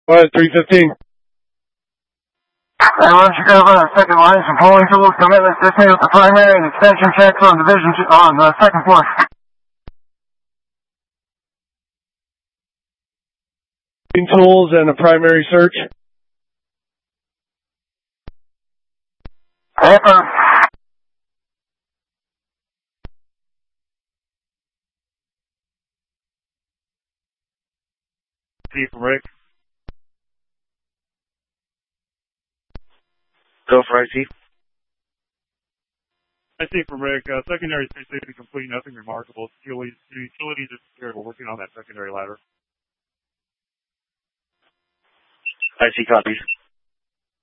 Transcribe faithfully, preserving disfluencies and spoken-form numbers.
Go ahead, three fifteen. I want you to go over the second line, some polling tools, commitments, disable the primary and extension checks on division two, on the second floor. Tools and a primary search. Paper. C from Rick. Go for I C. I C from Rick. Uh, secondary space station complete, nothing remarkable. Utilities, utilities are secured. We're working on that secondary ladder. I C copies.